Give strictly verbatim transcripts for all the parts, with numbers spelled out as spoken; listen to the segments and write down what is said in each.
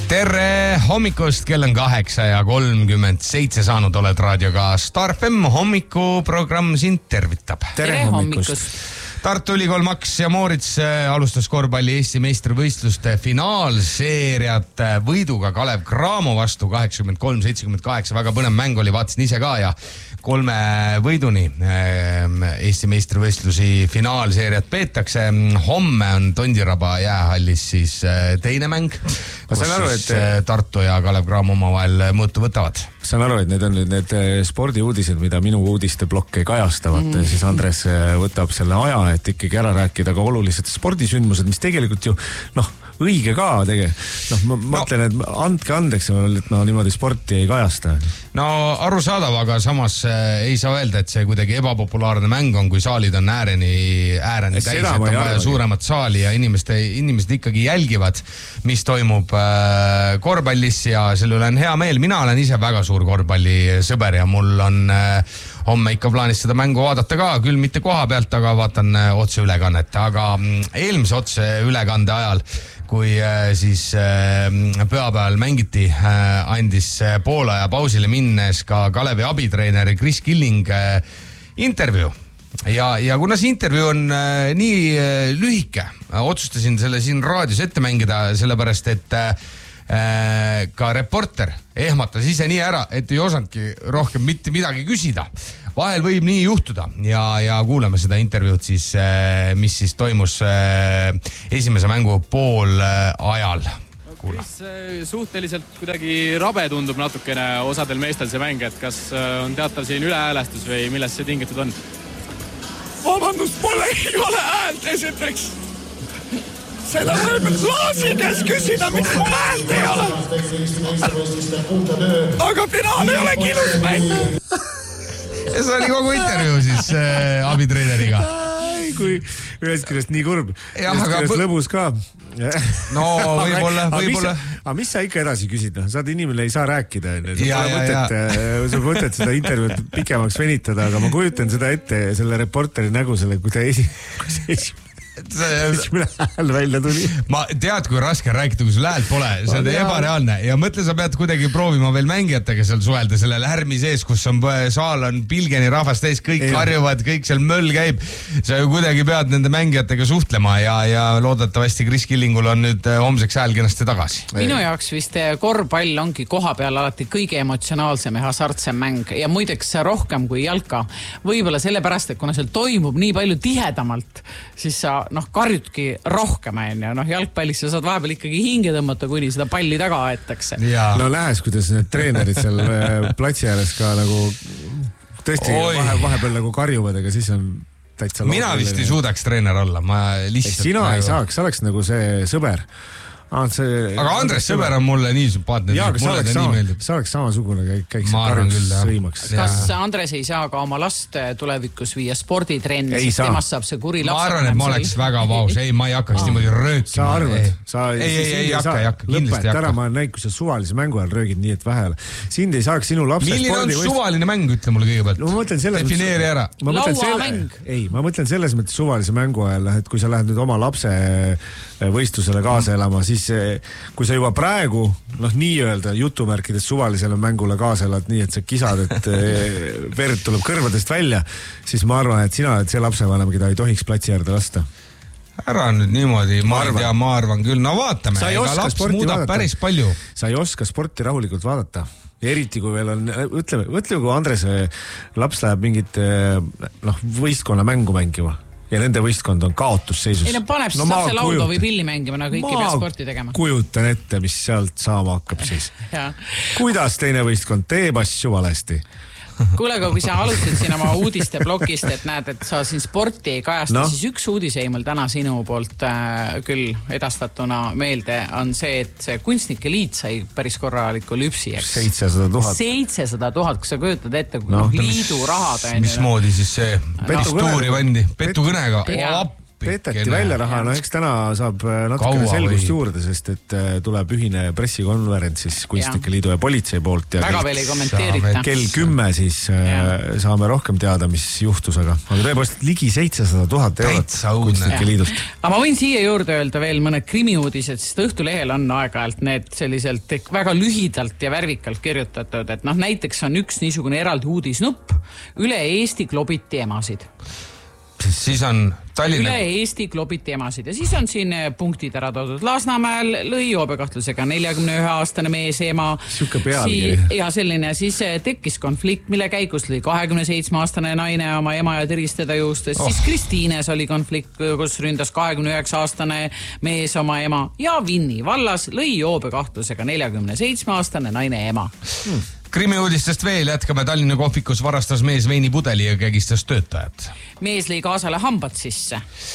Tere hommikust, kell on kaheksa ja kolmkümmend seitse saanud, oled raadioga Star F M, hommikuprogramm sind tervitab. Tere hommikust. Tartu Ülikool Max ja Moorits alustas korvpalli Eesti meistrivõistluste finaalseeriat võiduga Kalev Cramo vastu kaheksakümmend kolm seitsekümmend kaheksa. Väga põnev mäng oli, vaatasin ise ka ja kolme võiduni Eesti meistrivõistlusi finaalseeriat peetakse. Homme on Tondiraba jäähallis siis teine mäng, kus aru, et... Tartu ja Kalev Cramo omavahel mõõtu võtavad. Saan aru, et need on need spordiuudised, mida minu uudisteblokk ei kajastavat, mm. siis Andres võtab selle aja, et ikkagi ära rääkida ka olulised spordisündmused, mis tegelikult ju, noh, õige ka tegelikult. Noh, ma no. mõtlen, et andke andeks, et no niimoodi sporti ei kajasta. No arusaadav, aga samas ei saa öelda, et see kuidagi ebapopulaarne mäng on, kui saalid on ääreni, ääreni täis, et on vaja suuremat saali ja inimeste, inimesed ikkagi jälgivad, mis toimub äh, korvpallis ja selle üle on hea meel. Mina olen ise väga suur korvpallisõber ja mul on äh, homme ikka plaanis seda mängu vaadata ka, küll mitte koha pealt, aga vaatan äh, otse ülekannet. Aga eelmise otse ülekande ajal, kui äh, siis äh, pühapäeval mängiti, äh, andis äh, poole ja pausile minnes ka Kalevi abitreener Chris Killing äh, intervjuu. Ja, ja kuna see intervjuu on äh, nii äh, lühike, äh, otsustasin selle siin raadios ette mängida, sellepärast et äh, ka reporter ehmatas ise nii ära, et ei osanudki rohkem mitte midagi küsida. Vahel võib nii juhtuda ja, ja kuuleme seda intervjuud siis, mis siis toimus esimese mängu pool ajal. Mis suhteliselt kuidagi rabe tundub natukene osadel meestel see mäng, et kas on teatav siin ülehäälestus või millest see tingitud on? Vabandust, pole ei ole häält esiteks. Seda võime klaasi käes küsida, miks mu häält ei ole. Aga finaal ei ole kilus mäng. Ja see oli kogu intervjuu siis äh, abitreeneriga. Ai, kui ühest küljest nii kurb. Ja, ühest küljest aga... lõbus ka. No võib-olla, võib-olla. Aga mis sa ikka edasi küsid? Saad inimene ei saa rääkida. Sul mõtled seda intervjuud pikemaks venitada, aga ma kujutan seda ette selle reporteri nägu selle, kui ta esi... esimene hääl välja tuli. Ma tead, kui raske rääkida, kui sul häält pole. See on ebareaalne. Ja mõtle, sa pead kuidagi proovima veel mängijatega seal suhelda selle lärmi sees, kus on saal on pilgeni rahvast ees, kõik karjuvad, kõik seal möll käib. Sa ju kuidagi pead nende mängijatega suhtlema ja, ja loodetavasti Chris Killingul on nüüd homseks hääl kenasti tagasi. Minu jaoks vist korvpall ongi koha peal alati kõige emotsionaalsem ja hasartsem mäng ja muideks rohkem kui jalka. Võibolla sellepärast, et kuna seal toimub nii palju tihedamalt, siis sa noh, karjudki rohkem enne. Noh, jalgpallis sa saad vahepeal ikkagi hinge tõmmata, kuni seda palli taga aetakse. No lähes, kuidas need treenerid seal platsi ääres ka nagu tõesti vahe, vahepeal nagu karjuvad, aga siis on täitsa mina vist ei suudaks treener olla. Ma lihtsalt sina ei saaks, sa oleks nagu see sõber. Ah, see, aga Andres sõber on mulle nii sümpaatne. Jaa, aga sa oleks, sama, sa oleks samasugune, käiks karjuks sõimaks. Kas Andres ei saa ka oma last tulevikus viia sporditrenni, sest temast saab see kuri lapse? Ma arvan, et ma oleks väga vaus. Ei, ma ei hakkaks niimoodi röökima. Sa arvad? Sa, ei, ei, ei, ei hakka, ei hakka. Kindlasti hakka. Täna ma näin, kui sa suvalise mängu ajal röögid nii, et vähe. Sind ei saaks sinu lapse milline spordi... Milline on suvaline mäng, ütle mulle kõigepealt? No, ma mõtlen selles Defineeri ära. Ma mõtlen selle... Ei, ma mõtlen selles mõttes suvalise mängu ajal, et kui sa lähed nüüd oma lapse võistlusele kaasa elama, siis kui sa juba praegu, noh nii öelda, jutumärkides suvalisele mängule kaasa elad nii, et sa kisad, et verd tuleb kõrvadest välja, siis ma arvan, et sina oled see lapsevanem, keda ei tohiks platsi äärde lasta. Ära nüüd niimoodi, ma arvan, ja ma arvan küll, no vaatame, ega laps muudab vaadata. Päris palju. Sa ei oska sporti rahulikult vaadata. Ja eriti kui veel on, ütleme, ütleme kui Andres laps läheb mingit noh, võistkonna mängu mängima. Ja nende võistkond on kaotusseisus. Ei, no paneb siis no, lapse lauda või pilli mängima, nagu kõik ei pea sporti tegema. Ma kujutan ette, mis sealt saama hakkab siis. Kuidas teine võistkond teeb asju valesti? Kuule, aga kui sa alustasid siin oma uudiste blogist, et näed, et sa siin sporti ei kajasta, no. Siis üks uudis ei mul täna sinu poolt äh, küll edastatuna meelde on see, et see kunstnike liit sai päris korraliku lüpsi. seitsesada tuhat. seitsesada tuhat, kui sa kujutad ette, kui no, liidu rahad on. Mis moodi siis see petukõnega? Petukõnega. peteti välja raha, no eks täna saab natukene selgust või? Juurde, sest et tuleb ühine pressikonverents siis Kunstnike Liidu ja politsei poolt ja väga veel ei kommenteerita. Kell kümme siis ja. Saame rohkem teada, mis juhtus, aga, aga tõepoolest ligi seitsesada tuhat eurot Kunstnike Liidult. Aga ma võin siia juurde öelda veel mõned krimiuudised, sest Õhtulehel on aeg-ajalt need selliselt väga lühidalt ja värvikalt kirjutatud, et noh, näiteks on üks niisugune eraldi uudisnupp, üle Eesti klobiti emasid. Siis on Tallinna... Üle Eesti klobiti emasid ja siis on siin punktid ära toodud. Lasnamäel lõi joobekahtlusega neljakümne ühe aastane mees ema. Siuke pealgi. Ja selline siis tekkis konflikt, mille käigus lõi kahekümne seitsme aastane naine oma ema ja tiristada juustes. Oh. Siis Kristiines oli konflikt, kus ründas kahekümne üheksa aastane mees oma ema ja Vinni vallas lõi joobekahtlusega neljakümne seitsme aastane naine ema. Hmm. Krimiuudistest veel jätkame. Tallinna kohvikus varastas mees veinipudeli ja kägistas töötajat. Mees lõi kaasale hambad sisse.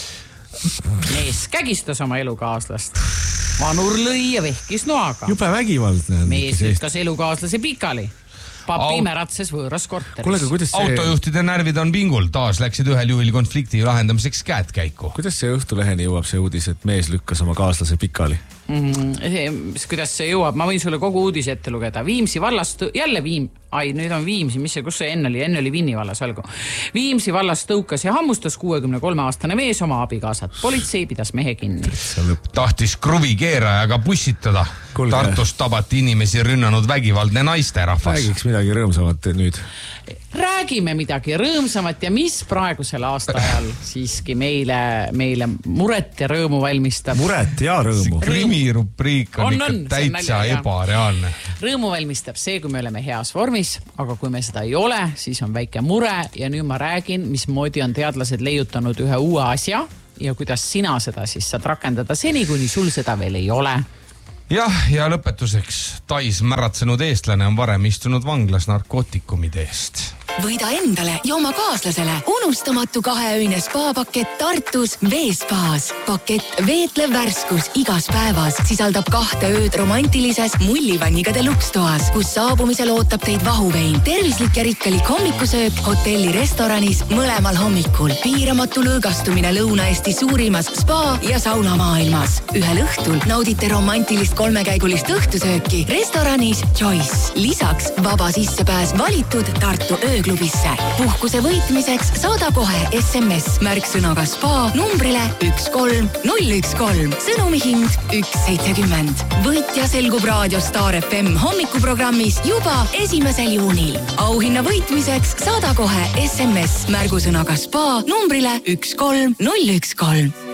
Mees kägistas oma elukaaslast. Vanur lõi ja vehkis noaga. Jube vägivaldne. Mees lükkas elukaaslase pikali. Papi märatses võõras korteris. Kuule, see... Autojuhtide närvid on pingul. Taas läksid ühel juhil konflikti lahendamiseks käed käiku. Kuidas see Õhtuleheni jõuab see uudis, et mees lükkas oma kaaslase pikali? Mm, kuidas see jõuab? Ma võin sulle kogu uudis ette lugeda. Viimsi vallast, jälle Viim, ai, nüüd on Viimsi, mis see, kus see enne oli? Enne oli Vinni vallas, olgu. Viimsi vallast tõukas ja hammustas kuuekümne kolme aastane mees oma abikaasat. Politsei pidas mehe kinni. Tahtis kruvi keerajaga pussitada. Kulge. Tartus tabati inimesi rünnanud vägivaldne naiste rahvas. Räägiks midagi rõõmsamat nüüd. Räägime midagi rõõmsamat ja mis praegusel aastaajal siiski meile, meile muret ja rõõmu valmistab. Muret ja rõõmu. Krimirubriik on, on ikka on, täitsa nalja, ebareaalne. Rõõmu valmistab see, kui me oleme heas vormis, aga kui me seda ei ole, siis on väike mure ja nüüd ma räägin, mismoodi on teadlased leiutanud ühe uue asja ja kuidas sina seda siis saad rakendada seni, kuni sul seda veel ei ole. Jah, ja lõpetuseks. Tais märatsenud eestlane on varem istunud vanglas narkootikumide eest. Võida endale ja oma kaaslasele unustamatu kaheöine spa-pakett Tartus Veespaas. Pakett veetlev värskus igas päevas sisaldab kahte ööd romantilises mullivanniga delukstoas, kus saabumisel ootab teid vahuvein, tervislik ja rikkalik hommikusöök hotelli restoranis mõlemal hommikul, piiramatu lõõgastumine Lõuna-Eesti suurimas spa- ja saunamaailmas. Ühel õhtul naudite romantilist kolmekäigulist õhtusööki restoranis Choice. Lisaks vaba sissepääs valitud Tartu ööklubisse. Puhkuse võitmiseks saada kohe S M S märksõnaga spa numbrile üks kolm null üks kolm. Sõnumi hind üks seitsekümmend. Võitja selgub Raadio Star F M hommikuprogrammis juba esimesel juunil. Auhinna võitmiseks saada kohe S M S märgusõnaga spa numbrile üks kolm null üks kolm.